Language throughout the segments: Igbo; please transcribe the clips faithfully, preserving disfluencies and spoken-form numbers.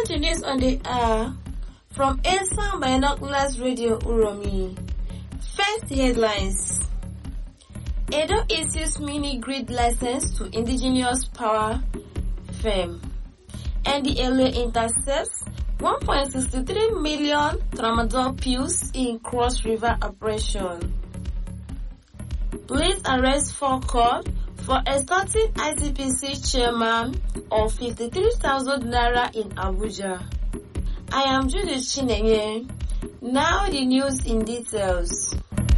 Listen to news on the hour from Elsan Binoculars Radio Uromi. First headlines. Edo issues mini grid license to indigenous power firm. N D L A intercepts one point six three million tramadol pills in Cross River operation. Police arrest four court for extorting I C P C chairman of fifty-three thousand naira in Abuja. I am Judith Chinenye. Now the news in details.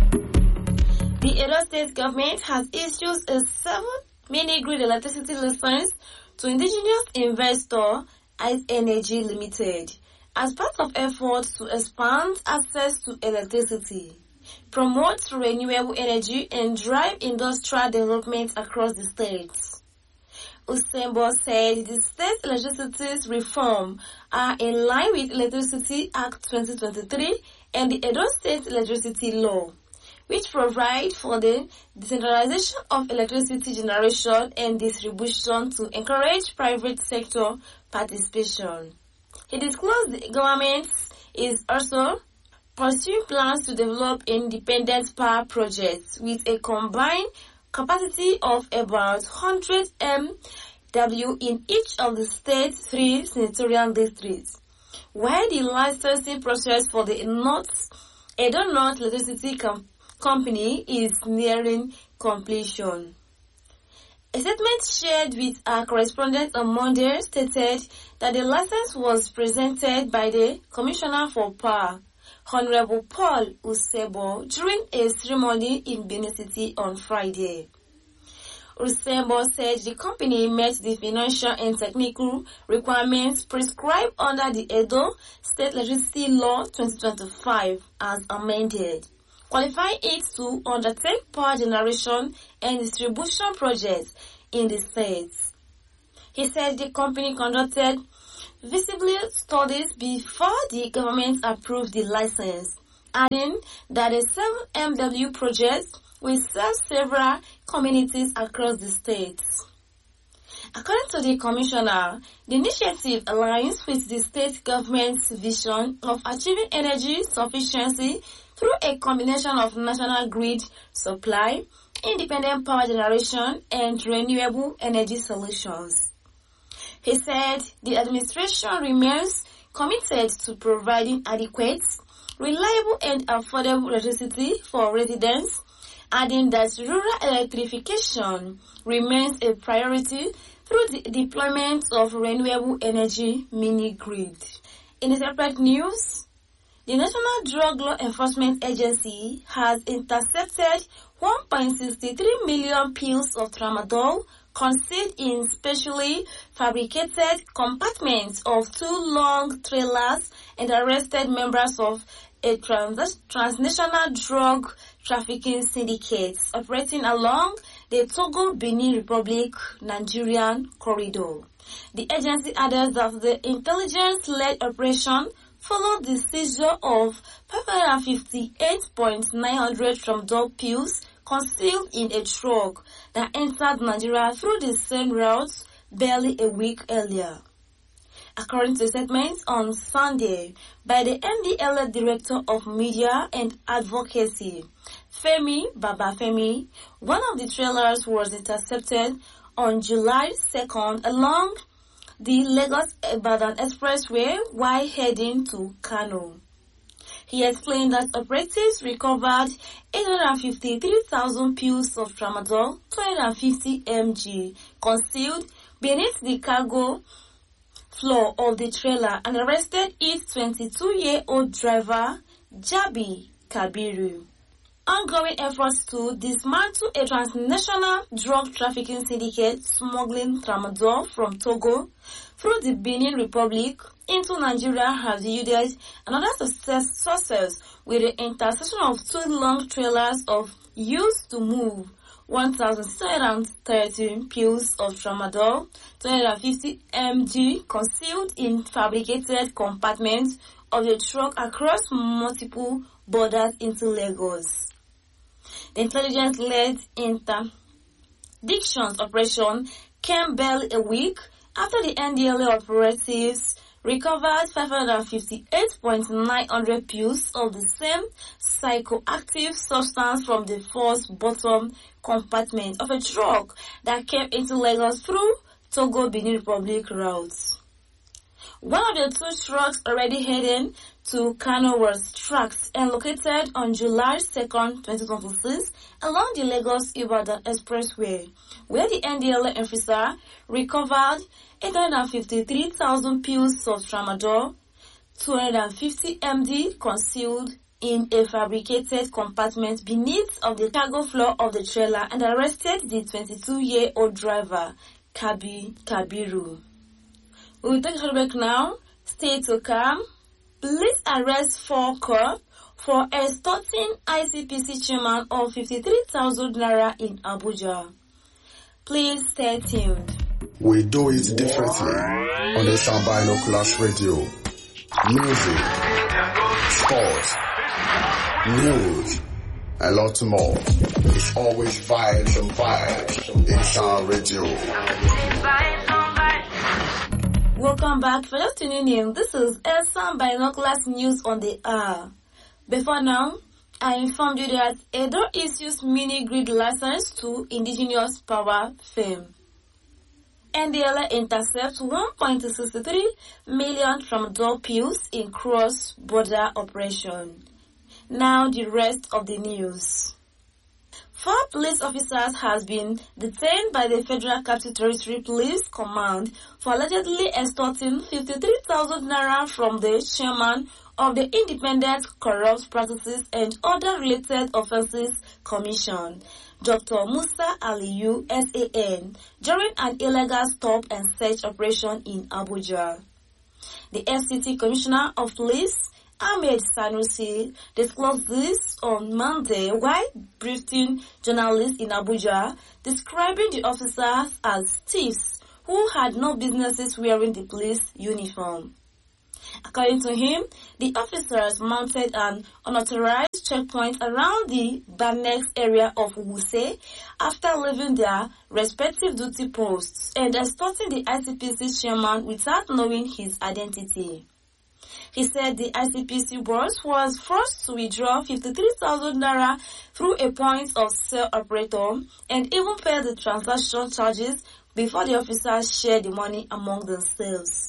The Edo State government has issued a seven mini grid electricity license to indigenous investor Ice Energy Limited as part of efforts to expand access to electricity, promote renewable energy, and drive industrial development across the states. Usembo said the state electricity reform are in line with Electricity Act twenty twenty-three and the Edo State Electricity Law, which provide for the decentralization of electricity generation and distribution to encourage private sector participation. He disclosed the government is also pursuing plans to develop independent power projects with a combined capacity of about one hundred megawatts in each of the state's three senatorial districts, while the licensing process for the North Edo North Electricity Com- Company is nearing completion. A statement shared with our correspondent on Monday stated that the license was presented by the Commissioner for Power, Honorable Paul Usebo, during a ceremony in Benin City on Friday. Usebo said the company met the financial and technical requirements prescribed under the Edo State Electricity Law twenty twenty-five as amended, qualifying it to undertake power generation and distribution projects in the states. He said the company conducted feasibility studies before the government approved the license, adding that the seven megawatt project will serve several communities across the states. According to the commissioner, the initiative aligns with the state government's vision of achieving energy sufficiency through a combination of national grid supply, independent power generation, and renewable energy solutions. He said the administration remains committed to providing adequate, reliable, and affordable electricity for residents, adding that rural electrification remains a priority through the deployment of renewable energy mini-grid. In a separate news, the National Drug Law Enforcement Agency has intercepted one point six three million pills of tramadol concealed in specially fabricated compartments of two long trailers and arrested members of a trans- transnational drug trafficking syndicate operating along the Togo-Benin Republic-Nigerian corridor. The agency added that the intelligence-led operation followed the seizure of five hundred fifty-eight thousand nine hundred tramadol pills concealed in a truck that entered Nigeria through the same route barely a week earlier. According to statements on Sunday by the N D L A Director of Media and Advocacy, Femi Babafemi, one of the trailers was intercepted on July second along the Lagos-Ibadan Expressway while heading to Kano. He explained that operatives recovered eight hundred fifty-three thousand pills of tramadol, two hundred fifty milligrams, concealed beneath the cargo floor of the trailer and arrested its twenty-two-year-old driver, Jabi Kabiru. Ongoing efforts to dismantle a transnational drug trafficking syndicate smuggling tramadol from Togo through the Benin Republic into Nigeria have yielded another success success with the interception of two long trailers of used to move one thousand six hundred thirteen pills of tramadol, two hundred fifty milligrams concealed in fabricated compartments of the truck across multiple borders into Lagos. The intelligence-led interdictions operation came barely a week after the N D L A operatives recovered five hundred fifty-eight thousand nine hundred pills of the same psychoactive substance from the first bottom compartment of a truck that came into Lagos through Togo Benin Republic routes. One of the two trucks already heading to Kano was tracked and located on July second, twenty twenty-six along the Lagos-Ibadan Expressway, where the N D L A officer recovered eight hundred fifty-three thousand pills of tramadol, two hundred fifty milligrams concealed in a fabricated compartment beneath of the cargo floor of the trailer, and arrested the twenty-two-year-old driver, Kabi Kabiru. We will take a break now. Stay to calm. Police arrest four cops for extorting I C P C chairman of fifty-three thousand naira in Abuja. Please stay tuned. We do it differently on the Sound Binoculars Radio. Music, sports, news, a lot more. It's always vibes and vibes in Sound Radio. Welcome back. For just tuning in, this is Sound Binoculars News on the hour. Before now, I informed you that Edo issues mini grid license to indigenous power firm. N D L A intercepts one point six three million from door pills in cross-border operation. Now the rest of the news. Four police officers has been detained by the Federal Capital Territory Police Command for allegedly extorting fifty-three thousand naira from the chairman of the Independent Corrupt Practices and Other Related Offences Commission, Doctor Musa Aliyu S A N, during an illegal stop and search operation in Abuja. The F C T Commissioner of Police, Ahmed Sanusi, disclosed this on Monday while briefing journalists in Abuja, describing the officers as thieves who had no businesses wearing the police uniform. According to him, the officers mounted an unauthorized checkpoint around the Banex area of Wuse after leaving their respective duty posts and extorting the I C P C chairman without knowing his identity. He said the I C P C boss was forced to withdraw fifty-three thousand naira through a point of sale operator and even pay the transaction charges before the officers shared the money among themselves.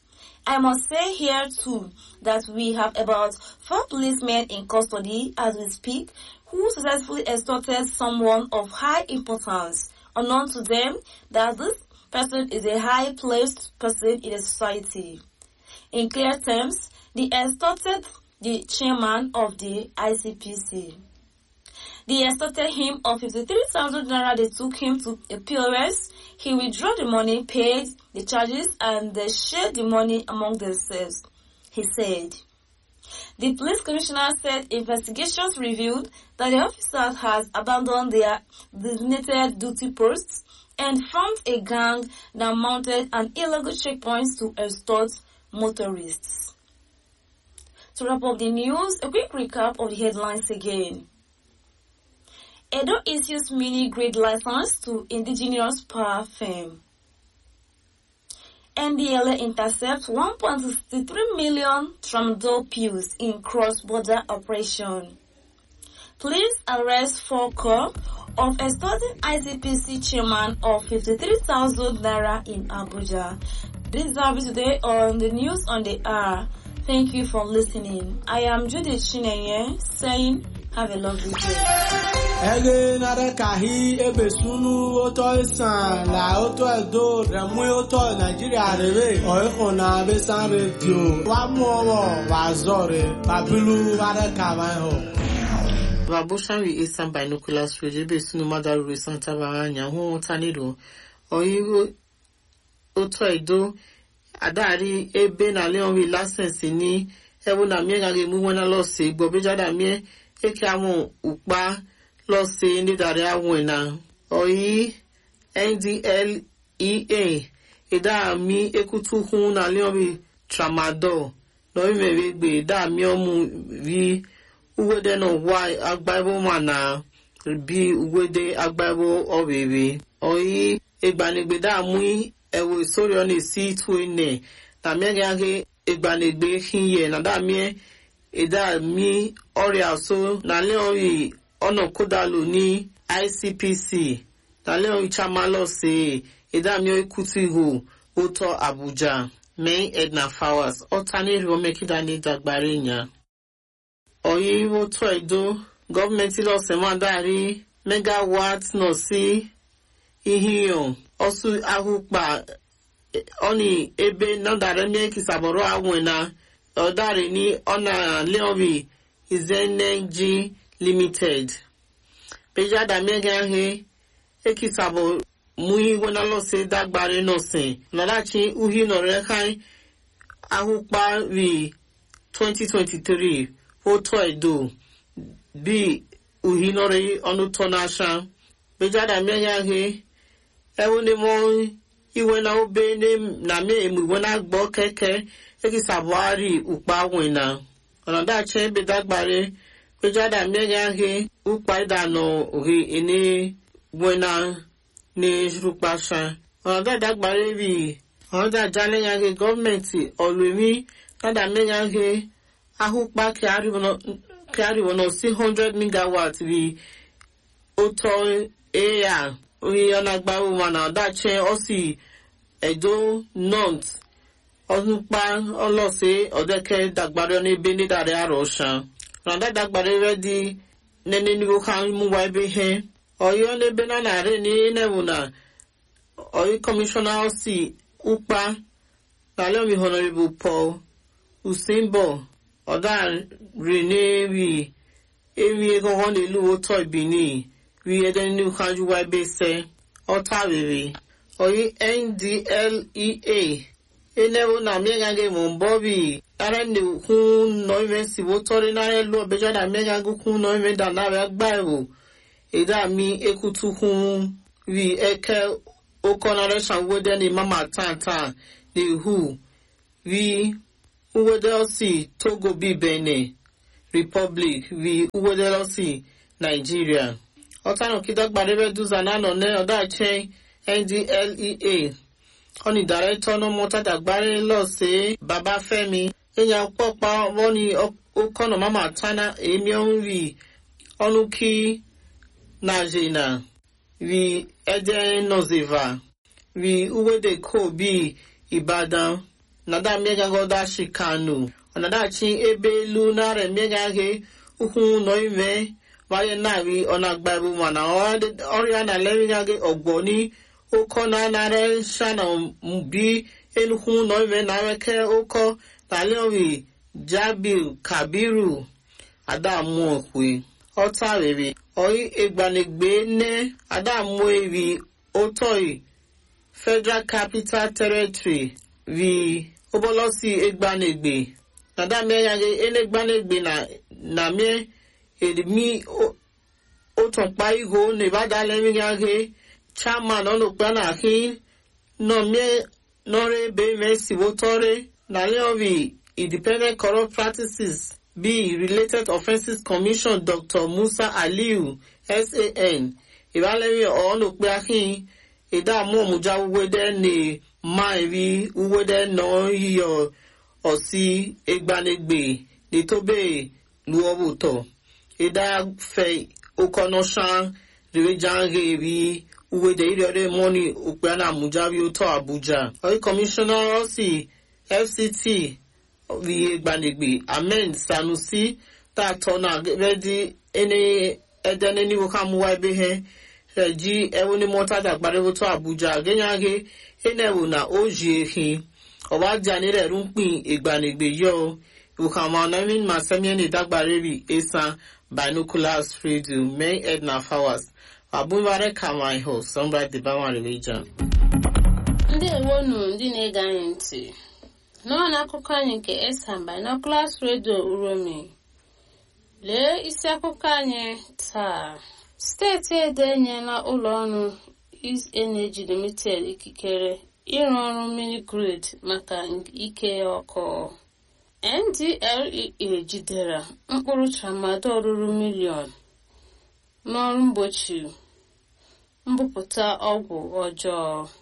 I must say here too that we have about four policemen in custody as we speak who successfully extorted someone of high importance, unknown to them that this person is a high-placed person in the society. In clear terms, they extorted the chairman of the I C P C. They extorted him of fifty-three thousand naira. They took him to a P O S. He withdrew the money, paid the charges, and they shared the money among themselves, he said. The police commissioner said investigations revealed that the officers has abandoned their designated duty posts and formed a gang that mounted an illegal checkpoint to extort motorists. To wrap up the news, a quick recap of the headlines again. Edo issues mini grid license to indigenous power firm. N D L A intercepts one point six three million tramadol pills in cross-border operation. Police arrest four cops of extorting I C P C chairman of fifty-three thousand naira in Abuja. This is our today on the news on the hour. Thank you for listening. I am Judith Chinenye saying have a lovely day. Ege nare kahi ebe sunu oto isan la oto edo remu oto Nigeria rebe oiko na besan radio wa mu owo wa zore babilu nare kama ho. Baboshan wi Eastern Binoculars Radio be sunu madaru Santa Baranya hu taniro oyigo oto edo adari ebe na leon wi license ni ewo na mi ga ge mu wona lo se gbo be jada mi eke awon upa lo se ni dare awon na oyi N D L E A eda mi ekutu hun na leon wi tramadol no mi me gbe da mi omu wi uwede no wa agbaibo mana bi uwede agbaibo owewe oyi egbanigbe da mu ewo sori on si tu ene na mmege ahụ egbanegbe hinye na damie eda mi ọrịa so na leori ọnọkodalu ní I C P C na leori chamalo se eda mi ekutu ihu ụtọ Abuja May Edna Fowers ọtani romekida ní dagbare nya oyi ụtọ edo gọọmenti lọsẹmadari megawatt nọ sí ihiyo ọsụ ahụkpa oni ebe nọdara eme kisaboro awena ọdari ni ọna leori izeneji limited pejada mega he ekisabo muhi wena lọsẹ dagbare nọsẹ nọdachi uhi nọrẹ kai ahụkpa ri twenty twenty-three oto edo bi uhi nọrẹ ọnụtọ n'asha pejada mega he ewune mo iwe na obe na me emu iwe na agbo keke eki sabuari ukpa wena ọ̀nàdá che be dagbare pejada mega he ukpa idano ohi ene wena ne rupasha ọ̀nàdá dagbare bi ọ̀nàdá jale ya he gọọmenti olumi kada mega he ahukpa ki ariwono ki ariwono six hundred megawatt bi oto eya ohi ọ̀nàgbà umana ọ̀dá che osi Edo North ọdúnpá ọlọ́sẹ̀ ọ̀dẹ́kẹ́ dàgbàrẹ́ ọ̀nẹ́bẹ̀ nídàrẹ́ àròṣà ràndá dàgbàrẹ́ rẹ̀ di nẹ́ni ní wọ́n kàn mú wa ebe hẹ́ ọ̀yọ́ ọ̀nẹ́bẹ̀ náà nàárẹ̀ ní ẹnẹ́wùnà ọ̀yọ́ kọmíṣọ́nà ọ̀sì ụkpa nàlẹ́ omi Honorable Paul Usimbo ọ̀dà rẹ̀ n'ewi ewi egọ́gọ́ n'elu wọ́tọ̀ ìbìní rí ẹdẹ́ni ní wọ́n kàn mú wa ebe sẹ́ ọ̀tá rere oyi N D L E A enewo na miegage mombobi ara ne hun no even si wotori na elu obeja na miegage hun no even da na agbaewo eda mi ekutu hun wi eke okonare shanwode ni mama tanta ni hu wi uwede osi Togo bi Benin Republic wi uwede osi Nigeria otano kidagbare duza na no ne oda che N D L E A oni director no mota dagbare lo se Baba Femi enya popa woni okono mama tana emi onwi onuki najina wi ede nozeva wi uwede ko bi Ibadan nada mega goda shikanu onada chi ebe lu na re mega ge uhun no ime waye na wi onagbabu mana ori na lewinga ge ogboni Oko na nare shana mbi enuhu no ime na reke oko taleowi Jabil Kabiru Adamu okwe ota rere oyi egbanegbe ne Adamu ewi otoi Federal Capital Territory vi obolosi egbanegbe nada me yage enegbanegbe na na me edmi otonpa iho ne badale mi yage chairman onokpana hi no me nore be mesi wotore na leovi Independent Corrupt Practices B Related Offences Commission Doctor Musa Aliu S A N Ibalemi onokpana hi ida mo muja uwede ne maivi uwede no yo osi egbanegbe de tobe luobuto ida fe okonoshan rejange bi uwede ire money ukpana mujabi uto Abuja oyi commissioner osi F C T vi egbanegbe Amen Sanusi ta tona ready ene edene ni wokamu wa ebe he ji ewuni mota dagbare uto Abuja genyage enewu na oji ehi obaja ni re runpin egbanegbe yo ukama na min masemye ni dagbare bi esa Binoculars Radio May Edna Fowers Abumare Kamai ho sombra de Bawari Meja. Ndị ewonu ndị na-ege anyị ntị n'ọnụ akụkọ anyị nke Esa Binoculars Radio Uromi. Lee isi akụkọ anyị taa. Steeti Edo enyela ụlọ ọrụ East Energy Limited ikikere ịrụ ọrụ mini grid maka ike ọkụ. N D L E A jidere mkpụrụ tramadol ruru milion n'ọrụ mgbochi mbupụta ọgwụ ọjọọ.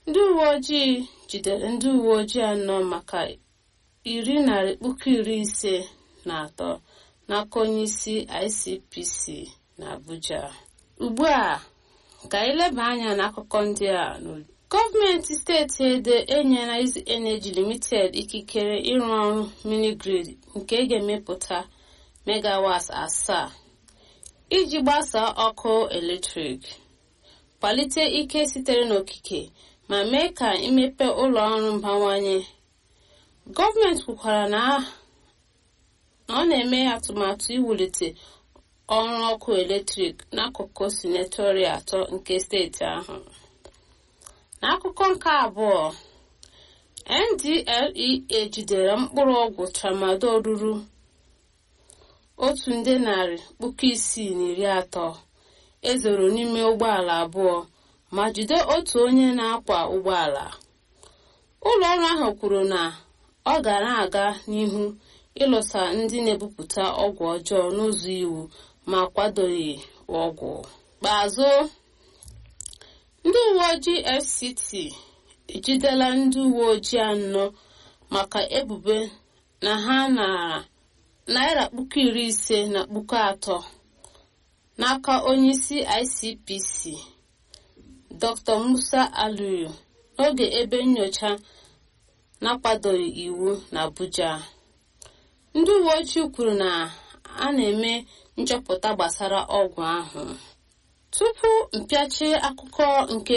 ndị uwe ojii jidere ndị uwe ojii anọ maka iri narị puku iri ise na atọ n'aka onye isi I C P C na Abuja. Ugbu a ka anyị leba anya n'akụkọ ndị a n'uju. Gọọmenti steeti Edo enyela Easy Energy Limited ikikere ịrụ ọrụ mini grid nke ga-emepụta megawatts asaa iji gbasaa ọkụ eletrik, kwalite ike sitere n'okike ma mee ka imepe ụlọ ọrụ mbawanye. Gọọmenti kwukwara na ọ na-eme atụmatụ iwulite ọrụ ọkụ eletrik n'akụkụ senatorial atọ nke steeti ahụ. N'akụkọ nke abụọ, N D L E A jidere mkpụrụ ọgwụ tramadol ruru otu nde narị puku isii na iri atọ ezoro n'ime ụgbọala abụọ ma jide otu onye na-akwa ụgbọala. Ụlọ ọrụ ahụ kwuru na ọ ga na-aga n'ihu ịlụsa ndị na-ebupụta ọgwụ ọjọọ n'ụzọ iwu ma kwadoghị ọgwụ. Kpeazụ, ndị uwe ojii F C T ejidela ndị uwe ojii anọ maka ebubo na ha nara naira puku iri ise na puku atọ n'aka onyeisi I C P C Doctor Musa Aliyu n'oge ebe nnyocha na-akwadoghị iwu na Abuja. Ndị uwe ojii kwuru na a na-eme nchọpụta gbasara ọgwụ ahụ. Tupu mpịachi akụkọ nke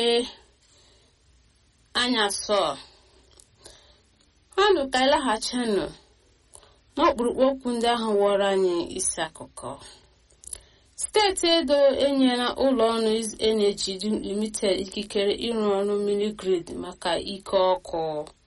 anyasọ, anụ ka ịlaghachinụ n'ọkpụrụkpụ okwu ndị ahụ wọrọ anyị isi akụkọ. Steeti Edo enyela ụlọ ọrụ Easy Energy Limited ikikere ịrụ ọrụ mini grid maka ike ọkụ.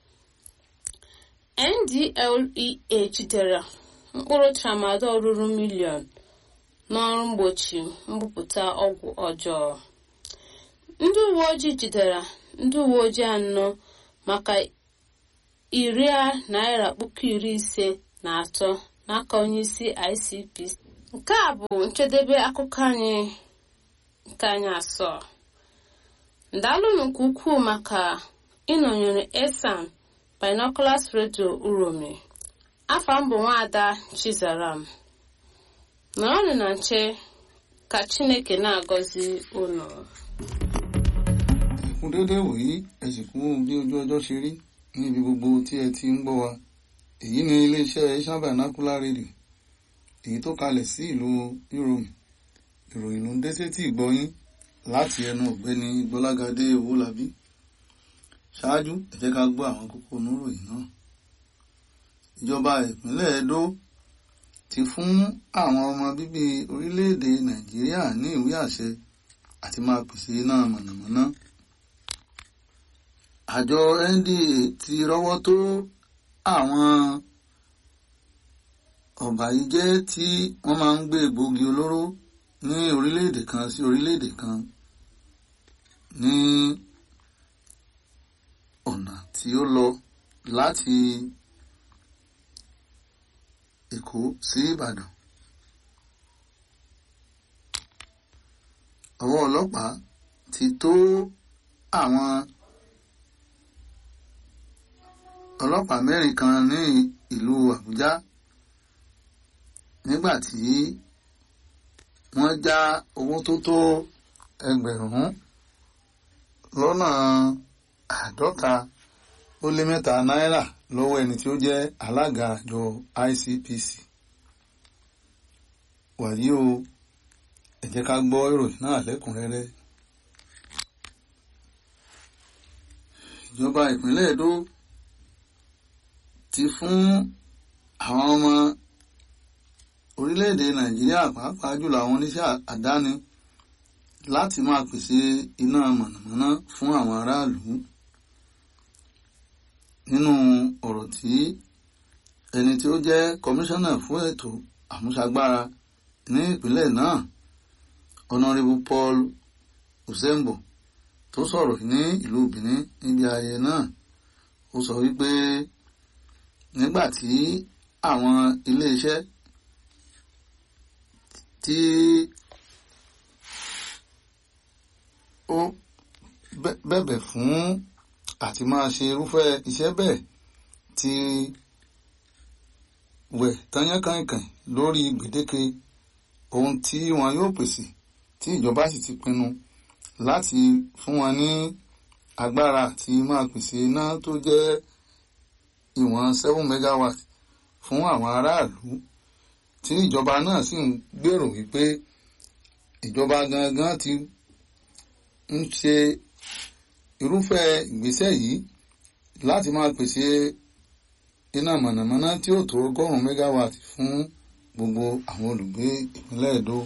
N D L E A jidere mkpụrụ tramadol ruru miliọn n'ọrụ mgbochi mbupụta ọgwụ ọjọọ. Ndị uwe ojii jidere ndị uwe ojii anọ maka iri naira puku iri ise na atọ n'aka onye isi I C P C. Nke a bụ njedebe akụkọ anyị nke anyị asọ. Ndalụnụ nke ukwuu maka ịnọnyere Esan Binoculars Radio Uromi. Afa m bụ Nwaada Chizaram. Nọrọnụ na nche ka Chineke na-agọzi unu. Fún dédé wòyí ẹ̀sìnkú bí ojú ọjọ́ ṣe rí níbi gbogbo tí ẹ ti ń gbọ́ wa. Èyí ni iléeṣẹ́ Esan Binocular Radio èyí tó kalẹ̀ sí ìlú Uromi. Ìròyìn ló ń dé sétí ìgbọ́yín láti ẹnu ọ̀gbẹ́ni Gbọ́lágadé Owólabí. Ṣáájú ẹ jẹ́ ká gbọ́ àwọn kókó oníròyìn náà. Ìjọba ìpínlẹ̀ Edo ti fún àwọn ọmọ bíbí orílẹ̀-èdè Nàìjíríà ní ìwé àṣẹ àti máa pèsè iná mọ̀nàmọ́ná. Àjọ N D A ti rọ́wọ́ tó àwọn ọ̀bàyéjẹ́ tí wọ́n máa ń gbé egbòogi olóró ní orílẹ̀-èdè kan sí orílẹ̀-èdè kan ní ọ̀nà tí ó lọ láti Èkó sí Ìbàdàn. Ọwọ́ ọlọ́pàá ti tó àwọn ọlọ́pàá mẹ́rin kan ní ìlú Àbújá nígbà tí wọ́n já owó tó tó ẹgbẹ̀rún lọ́nà àádọ́ta ó lé mẹ́ta náírà lọ́wọ́ ẹni tí ó jẹ́ alága àjọ I C P C. Wàyí o, ẹ jẹ́ ká gbọ́ ìròyìn náà lẹ́kùnrẹ́rẹ́. Ìjọba ìpínlẹ̀ Edo ti fún àwọn ọmọ orílẹ̀-èdè Nàìjíríà pàápàá jùlọ àwọn oníṣẹ́ àdáni láti máa pèsè iná mọ̀nàmọ́ná fún àwọn aráàlú. Nínú ọ̀rọ̀ tí ẹni tí ó jẹ́ kọmíṣánná fún ètò àmúṣagbára ní ìpínlẹ̀ náà, Honorable Paul Usembo, tó sọ̀rọ̀ ní ìlú Benin níbi ayẹyẹ náà, ó sọ wípé nígbà tí àwọn ilé-iṣẹ́ tí ó bẹ̀bẹ̀ fún àti máa ṣe irúfẹ́ iṣẹ́ bẹ́ẹ̀ ti wẹ̀ tányánkànkàn lórí gbèdéke ohun tí wọn yóò pèsè tí ìjọba sì ti pinnu láti fún wọn ní agbára àti máa pèsè iná tó jẹ́ ìwọ̀n seven megawatt fún àwọn aráàlú, tí ìjọba náà sì ń gbèrò wípé ìjọba gangan ti ń ṣe irúfẹ́ ìgbésẹ̀ yìí láti máa pèsè iná mọ̀nàmọ́ná tí ó tó ọgọ́rùn-ún megawatt fún gbogbo àwọn olùgbé ìpínlẹ̀ Edo.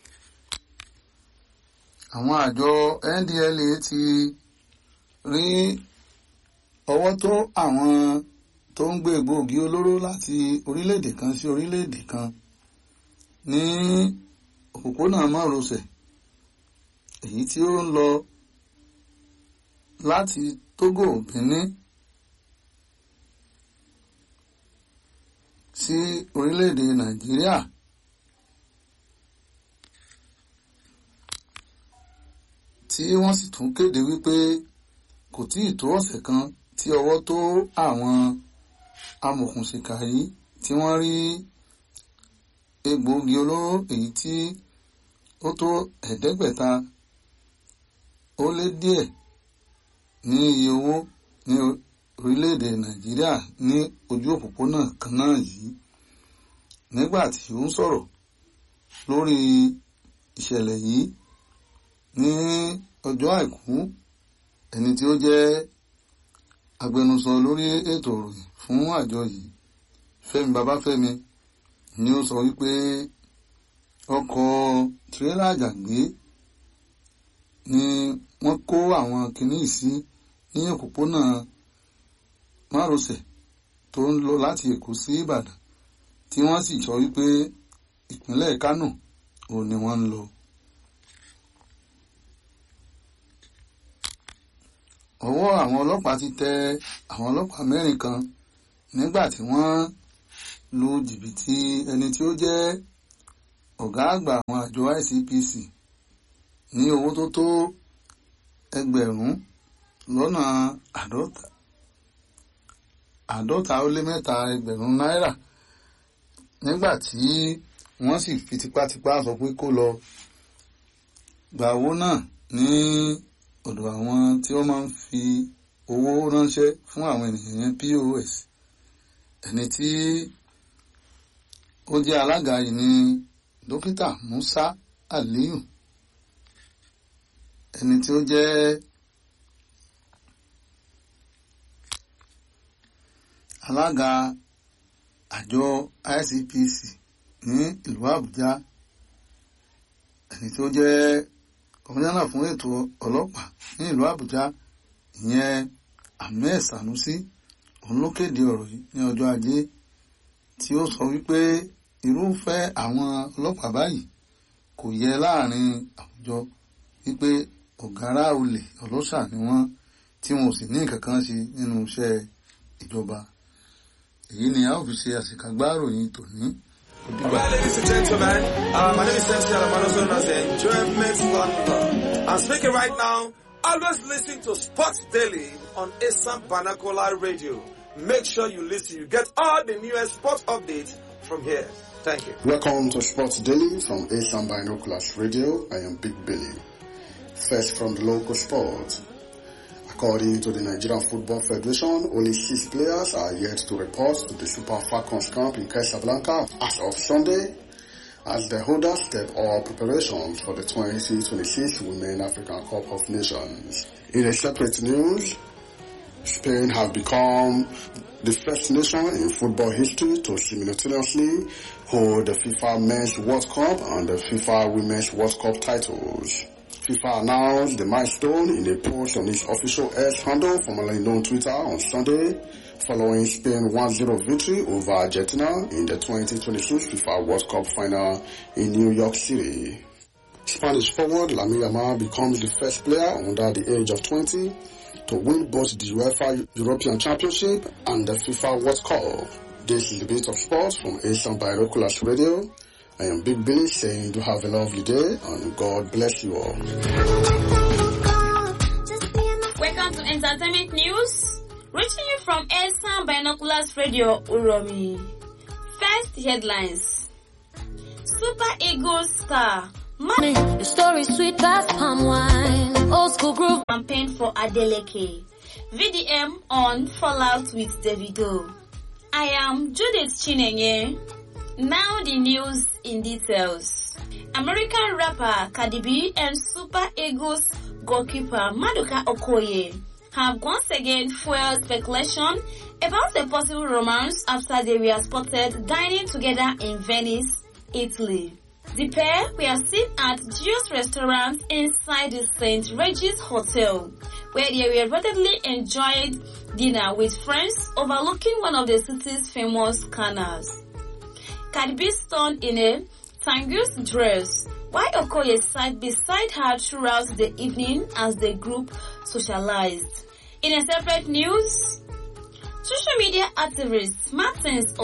Àwọn àjọ N D L A ti rí ọwọ́ tó àwọn tó ń gbé egbòogi olóró láti orílẹ̀-èdè kan sí orílẹ̀-èdè kan ní òpópónà márosẹ̀ èyí tí ó ń lọ láti Togo, Benin sí orílẹ̀-èdè Nàìjíríà. Tí wọ́n sì tún kéde wípé kò tí ì tó ọ̀sẹ̀ kan tí ọwọ́ tó àwọn amòòkùnṣìkà yìí tí wọ́n rí egbòogi olóró èyí tí ó tó ẹ̀ẹ́dẹ́gbẹ̀ta ó lé díẹ̀ ní iye owó ní orílẹ̀-èdè Nàìjíríà ní ojú òpópónà kan náà yìí. Nígbà tí ó ń sọ̀rọ̀ lórí ìṣẹ̀lẹ̀ yìí ní ọjọ́ Àìkú, ẹni tí ó jẹ́ agbẹnusọ lórí ètò ìròyìn fún àjọ yìí, Fẹ́mi Babáfẹ́mi, ni ó sọ wípé ọkọ̀ tírélà àjàgbé ni wọ́n kó àwọn kìíní sí ní òpópónà márosẹ̀ tó ń lọ láti Èkó sí Ìbàdàn, tí wọ́n sì sọ wípé ìpínlẹ̀ Kánò òun ni wọ́n ń lọ. Ọwọ́ àwọn ọlọ́pàá ti tẹ àwọn ọlọ́pàá mẹ́rin kan nígbà tí wọ́n lu jìbìtì ẹni tí ó jẹ́ ọ̀gá àgbà àwọn àjọ I C P C ní owó tó tó ẹgbẹ̀rún lọ́nà àádọ́ta àádọ́ta ó lé mẹ́ta ẹgbẹ̀rún náírà, nígbà tí wọ́n sì fi tipátipá sọ pé kó lọ gba owó náà ní ọ̀dọ̀ àwọn tí wọ́n máa ń fi owó ránṣẹ́ fún àwọn ènìyàn yẹn P O S. Ẹni tí ó jẹ́ alága yìí ni dókítà Musa Aliyu, ẹni tí ó jẹ́ alága àjọ I C P C ní ìlú Àbújá, ẹni tí ó jẹ́ kọmíṣánná fún ètò ọlọ́pàá ní ìlú Àbújá, ìyẹn Ahmed Sanusi, òun ló kéde ọ̀rọ̀ yìí ní ọjọ́ Ajé, tí ó sọ wípé irúfẹ́ àwọn ọlọ́pàá báyìí kò yẹ láàrin àwùjọ, wípé ọ̀gárá olè ọlọ́ṣà ni wọ́n, tí wọn ò sì ní nǹkan kan ṣe nínú iṣẹ́ ìjọba. Èyí ni a ó fi ṣe àṣekágbá ìròyìn tòní. Alright, ladies and gentlemen, uh, my name is M C Alamano, known as the Enjoyment Factor. I'm speaking right now. Always listen to Sports Daily on Esan Banakola Radio. Make sure you listen. You get all the newest sports updates from here. Thank you. Welcome to Sports Daily from Esan Binoculars Radio. I am Big Billy. First from the local sports. According to the Nigerian Football Federation, only six players are yet to report to the Super Falcons camp in Casablanca as of Sunday, as the holders step up preparations for the twenty twenty-six Women African Cup of Nations. In a separate news, Spain have become the first nation in football history to simultaneously hold the FIFA Men's World Cup and the FIFA Women's World Cup titles. FIFA announced the milestone in a post on its official X handle, formerly known Twitter, on Sunday, following Spain's one zero victory over Argentina in the twenty twenty-six FIFA World Cup final in New York City. Spanish forward Lamine Yamal becomes the first player under the age of twenty to win both the UEFA European Championship and the FIFA World Cup. This is the Bit of Sports from Asian Binoculars Radio. I am Big Billy saying you have a lovely day and God bless you all. Welcome to Entertainment News from Esan Binoculars Radio Uromi. First headlines. Super Eagles star Money, the story sweet as palm wine. Old school groove campaign for Adeleke. V D M on fallout with Davido. I am Judith Chinenye. Now the news in details. American rapper Cardi B and Super Eagles goalkeeper Maduka Okoye have once again fueled speculation about a possible romance after they were spotted dining together in Venice, Italy. The pair were seen at Gio's restaurant inside the Saint Regis Hotel, where they were reportedly enjoyed dinner with friends overlooking one of the city's famous canals. Cardi B stood in a Tangus dress, while Okoye sat beside her throughout the evening as the group socialized. In a separate news, social media activist Martins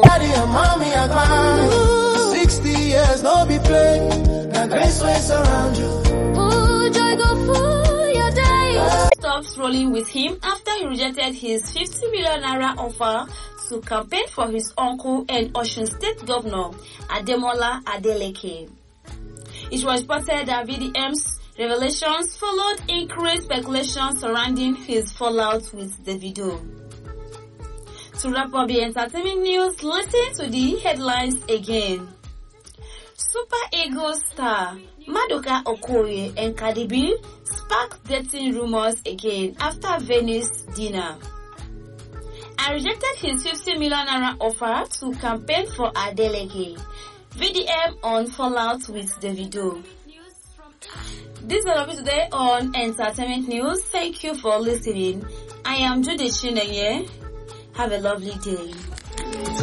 sixty years, no be play. Now grace waves around you. Ooh, joy go full your day. stops rolling with him after he rejected his fifty million naira offer to campaign for his uncle and Osun State Governor Ademola Adeleke. It was reported that V D M's revelations followed increased speculation surrounding his fallout with Davido. To wrap up the entertainment news, listen to the headlines again. Super Eagles star Maduka Okoye and Cardi B sparked dating rumors again after Venice dinner. I rejected his fifty million naira offer to campaign for Adeleke. V D M on fallout with Davido. This is all of it today on Entertainment News. Thank you for listening. I am Judith Chinenye. Have a lovely day.